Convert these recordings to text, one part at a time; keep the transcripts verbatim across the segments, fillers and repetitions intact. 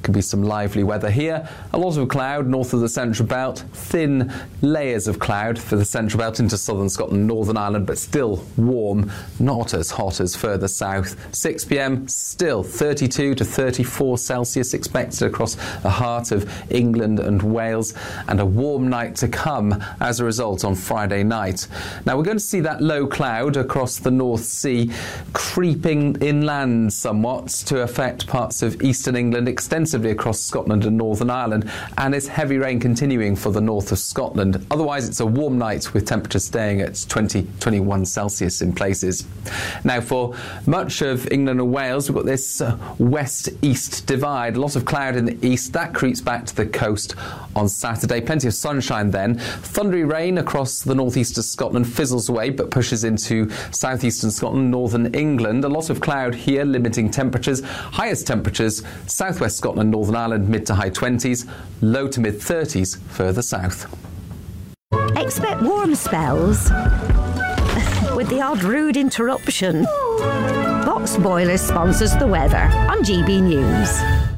Could be some lively weather here. A lot of cloud north of the Central Belt. Thin layers of cloud for the Central Belt into southern Scotland, Northern Ireland, but still warm, not as hot as further south. six p m, still thirty-two to thirty-four Celsius expected across the heart of England and Wales, and a warm night to come as a result on Friday night. Now we're going to see that low cloud across the North Sea creeping inland somewhat to affect parts of eastern England, extensively across Scotland and Northern Ireland, and it's heavy rain continuing for the north of Scotland. Otherwise, it's a warm night with temperatures staying at twenty to twenty-one Celsius in places. Now, for much of England and Wales, we've got this uh, west-east divide. A lot of cloud in the east. That creeps back to the coast on Saturday. Plenty of sunshine then. Thundery rain across the northeast of Scotland fizzles away, but pushes into southeastern Scotland, northern England. A lot of cloud here, limiting temperatures. Highest temperatures, southwest Scotland, Northern Ireland, mid to high twenties, low to mid thirties further south. Expect warm spells with the odd rude interruption. Box Boilers sponsors the weather on G B News.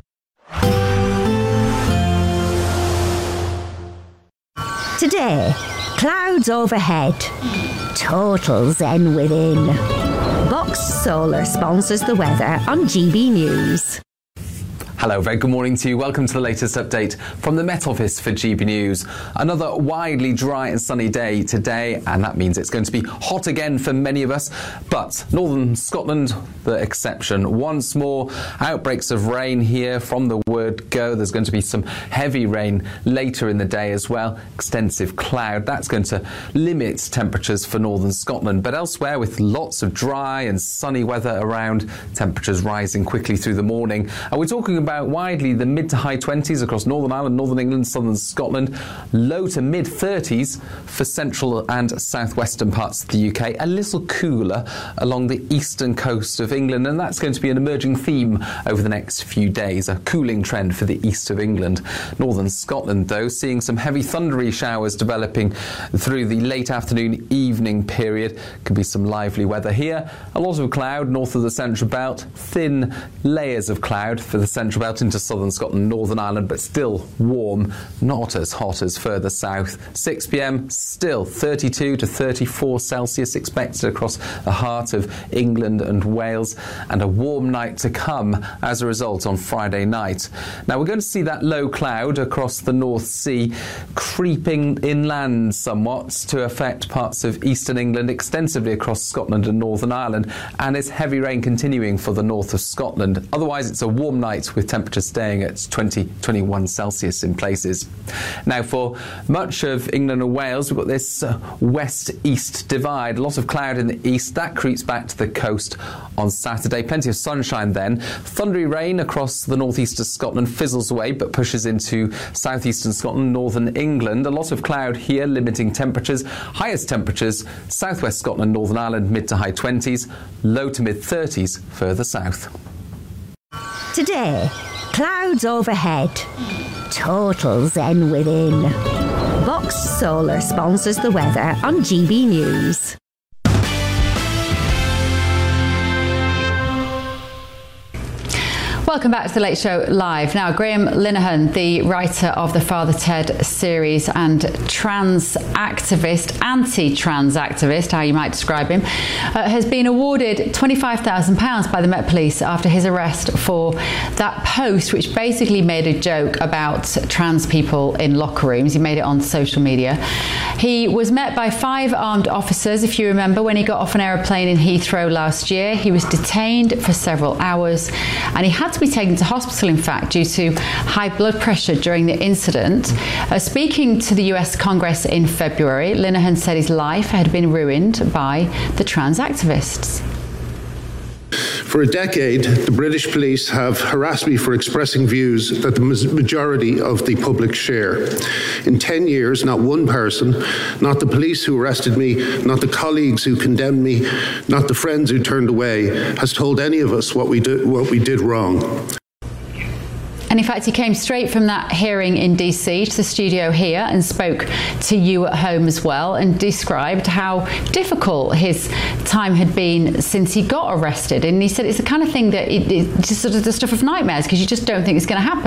Today, clouds overhead, total zen within. Box Solar sponsors the weather on G B News. Hello, very good morning to you. Welcome to the latest update from the Met Office for G B News. Another widely dry and sunny day today, and that means it's going to be hot again for many of us. But northern Scotland, the exception. Once more, outbreaks of rain here from the word go. There's going to be some heavy rain later in the day as well. Extensive cloud. That's going to limit temperatures for northern Scotland. But elsewhere, with lots of dry and sunny weather around, temperatures rising quickly through the morning. And we're talking about About widely the mid to high twenties across Northern Ireland, Northern England, southern Scotland, low to mid thirties for central and southwestern parts of the U K, a little cooler along the eastern coast of England, and that's going to be an emerging theme over the next few days, a cooling trend for the east of England. Northern Scotland, though, seeing some heavy thundery showers developing through the late afternoon evening period. Could be some lively weather here. A lot of cloud north of the Central Belt, thin layers of cloud for the Central Belt into southern Scotland, Northern Ireland, but still warm, not as hot as further south. six p m, still thirty-two to thirty-four Celsius expected across the heart of England and Wales, and a warm night to come as a result on Friday night. Now we're going to see that low cloud across the North Sea creeping inland somewhat to affect parts of eastern England, extensively across Scotland and Northern Ireland, and it's heavy rain continuing for the north of Scotland. Otherwise, it's a warm night with temperatures staying at twenty to twenty-one Celsius in places. Now, for much of England and Wales, we've got this uh, west-east divide. A lot of cloud in the east. That creeps back to the coast on Saturday. Plenty of sunshine then. Thundery rain across the northeast of Scotland fizzles away, but pushes into southeastern Scotland, northern England. A lot of cloud here, limiting temperatures. Highest temperatures, southwest Scotland, Northern Ireland, mid to high twenties, low to mid thirties further south. Today, clouds overhead, total zen within. Box Solar sponsors the weather on G B News. Welcome back to The Late Show Live. Now, Graham Linehan, the writer of the Father Ted series and trans activist, anti-trans activist, how you might describe him, uh, has been awarded twenty-five thousand pounds by the Met Police after his arrest for that post, which basically made a joke about trans people in locker rooms. He made it on social media. He was met by five armed officers, if you remember, when he got off an aeroplane in Heathrow last year. He was detained for several hours, and he had to be taken to hospital, in fact, due to high blood pressure during the incident. Uh, speaking to the U S Congress in February, Linehan said his life had been ruined by the trans activists. For a decade, the British police have harassed me for expressing views that the majority of the public share. In ten years, not one person, not the police who arrested me, not the colleagues who condemned me, not the friends who turned away, has told any of us what we did, what we did wrong. And in fact, he came straight from that hearing in D C to the studio here and spoke to you at home as well, and described how difficult his time had been since he got arrested. And he said it's the kind of thing that it, it's just sort of the stuff of nightmares, because you just don't think it's going to happen.